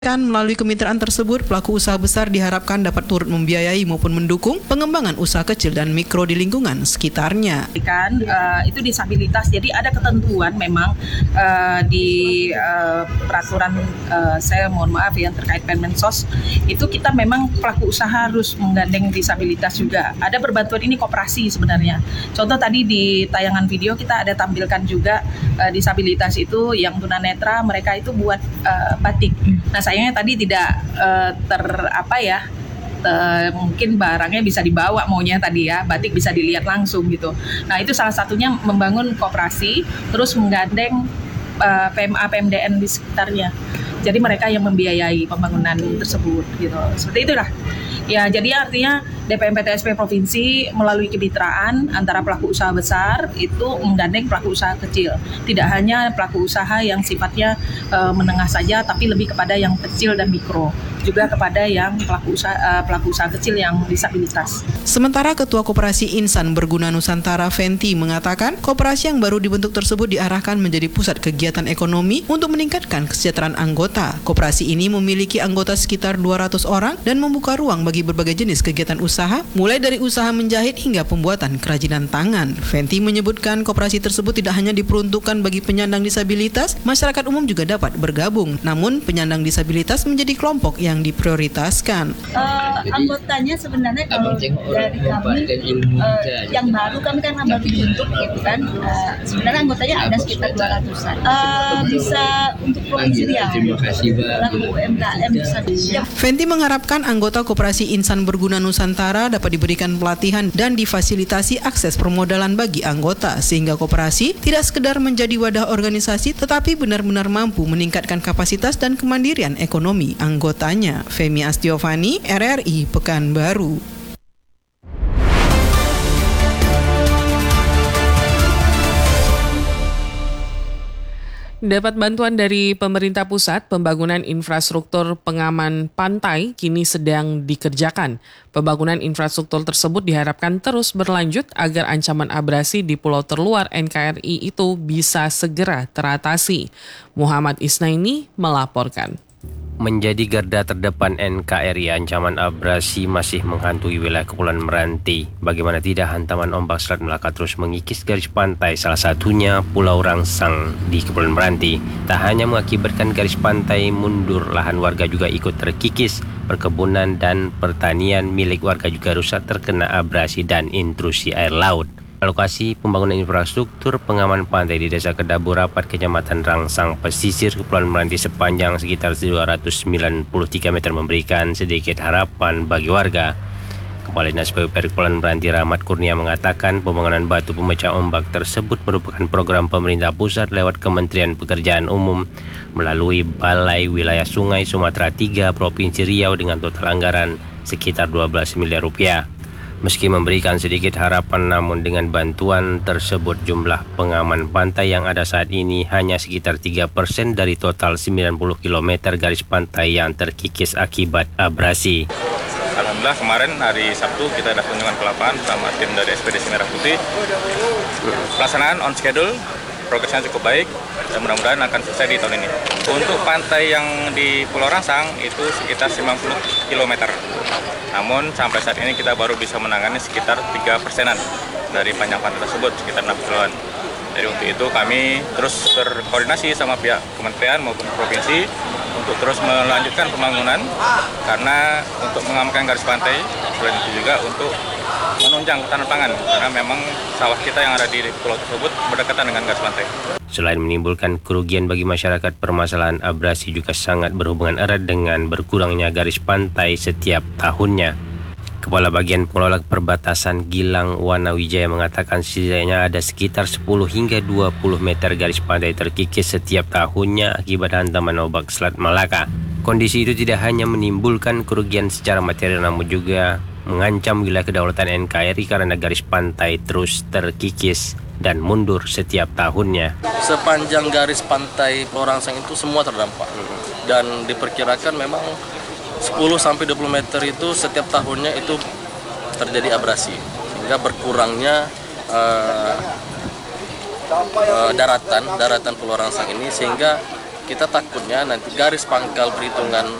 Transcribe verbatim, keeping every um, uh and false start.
Kan melalui kemitraan tersebut, pelaku usaha besar diharapkan dapat turut membiayai maupun mendukung pengembangan usaha kecil dan mikro di lingkungan sekitarnya. Kan uh, itu disabilitas, jadi ada ketentuan memang uh, di uh, peraturan uh, saya mohon maaf yang terkait Permensos itu kita memang pelaku usaha harus menggandeng disabilitas juga. Ada berbantuan ini koperasi sebenarnya. Contoh tadi di tayangan video kita ada tampilkan juga uh, disabilitas itu yang tunanetra, mereka itu buat uh, batik. Nah sayangnya tadi tidak uh, ter apa ya uh, mungkin barangnya bisa dibawa maunya tadi ya, batik bisa dilihat langsung gitu. Nah itu salah satunya membangun koperasi, terus menggandeng uh, P M A P M D N di sekitarnya. Jadi mereka yang membiayai pembangunan tersebut gitu. Seperti itulah. Ya, jadi artinya D P M P T S P Provinsi melalui kemitraan antara pelaku usaha besar itu menggandeng pelaku usaha kecil. Tidak hanya pelaku usaha yang sifatnya uh, menengah saja, tapi lebih kepada yang kecil dan mikro. Juga kepada yang pelaku usaha, uh, pelaku usaha kecil yang disabilitas. Sementara Ketua Koperasi Insan Berguna Nusantara Fenty mengatakan, koperasi yang baru dibentuk tersebut diarahkan menjadi pusat kegiatan ekonomi untuk meningkatkan kesejahteraan anggota. Koperasi ini memiliki anggota sekitar dua ratus orang dan membuka ruang bagi berbagai jenis kegiatan usaha, mulai dari usaha menjahit hingga pembuatan kerajinan tangan. Fenty menyebutkan koperasi tersebut tidak hanya diperuntukkan bagi penyandang disabilitas, masyarakat umum juga dapat bergabung. Namun penyandang disabilitas menjadi kelompok yang diprioritaskan. Uh, anggotanya sebenarnya kalau dari kami uh, yang baru, kami kan baru dibentuk gitu kan, uh, sebenarnya anggotanya ada sekitar dua ratusan. Uh, bisa untuk Provinsi Riau, pelaku U M K M bisa. Fenty mengharapkan anggota Koperasi Insan Berguna Nusantara dapat diberikan pelatihan dan difasilitasi akses permodalan bagi anggota, sehingga koperasi tidak sekedar menjadi wadah organisasi tetapi benar-benar mampu meningkatkan kapasitas dan kemandirian ekonomi anggotanya. Femi Astiovani, R R I Pekanbaru. Dapat bantuan dari pemerintah pusat, pembangunan infrastruktur pengaman pantai kini sedang dikerjakan. Pembangunan infrastruktur tersebut diharapkan terus berlanjut agar ancaman abrasi di pulau terluar N K R I itu bisa segera teratasi. Muhammad Isnaini melaporkan. Menjadi garda terdepan N K R I, ancaman abrasi masih menghantui wilayah Kepulauan Meranti. Bagaimana tidak, hantaman ombak Selat Melaka terus mengikis garis pantai, salah satunya Pulau Rangsang di Kepulauan Meranti. Tak hanya mengakibatkan garis pantai mundur, lahan warga juga ikut terkikis. Perkebunan dan pertanian milik warga juga rusak terkena abrasi dan intrusi air laut. Lokasi pembangunan infrastruktur pengaman pantai di Desa Kedabu Rapat, Kecamatan Rangsang, Pesisir Kepulauan Meranti sepanjang sekitar dua ratus sembilan puluh tiga meter memberikan sedikit harapan bagi warga. Kepala Dinas P U P R Kepulauan Meranti Rahmat Kurnia mengatakan pembangunan batu pemecah ombak tersebut merupakan program pemerintah pusat lewat Kementerian Pekerjaan Umum melalui Balai Wilayah Sungai Sumatera tiga Provinsi Riau dengan total anggaran sekitar dua belas miliar rupiah. Meski memberikan sedikit harapan, namun dengan bantuan tersebut jumlah pengaman pantai yang ada saat ini hanya sekitar tiga persen dari total sembilan puluh kilometer garis pantai yang terkikis akibat abrasi. Alhamdulillah kemarin hari Sabtu kita ada kunjungan ke lapangan bersama tim dari Ekspedisi Merah Putih. Pelaksanaan on schedule, progresnya cukup baik dan mudah-mudahan akan selesai di tahun ini. Untuk pantai yang di Pulau Rangsang itu sekitar sembilan puluh kilometer. Namun sampai saat ini kita baru bisa menangani sekitar tiga persenan dari panjang pantai tersebut, sekitar enam kiloan. Jadi untuk itu kami terus berkoordinasi sama pihak kementerian maupun provinsi untuk terus melanjutkan pembangunan, karena untuk mengamankan garis pantai, selain itu juga untuk menunjang ketahanan pangan, karena memang sawah kita yang ada di pulau tersebut berdekatan dengan garis pantai. Selain menimbulkan kerugian bagi masyarakat, permasalahan abrasi juga sangat berhubungan erat dengan berkurangnya garis pantai setiap tahunnya. Kepala Bagian Pengelola Perbatasan Gilang Wanawijaya mengatakan setidaknya ada sekitar sepuluh hingga dua puluh meter garis pantai terkikis setiap tahunnya akibat hantaman ombak Selat Malaka. Kondisi itu tidak hanya menimbulkan kerugian secara material, namun juga mengancam wilayah kedaulatan N K R I karena garis pantai terus terkikis dan mundur setiap tahunnya. Sepanjang garis pantai Pulau Rangsang itu semua terdampak dan diperkirakan memang sepuluh sampai dua puluh meter itu setiap tahunnya itu terjadi abrasi, sehingga berkurangnya uh, uh, daratan daratan Pulau Rangsang ini, sehingga kita takutnya nanti garis pangkal perhitungan